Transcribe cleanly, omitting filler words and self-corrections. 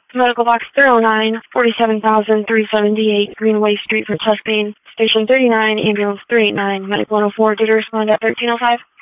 Medical box 309, 47,378 Greenway Street for chest pain. Station 39, ambulance 389, medical 104. Did you respond at 1305?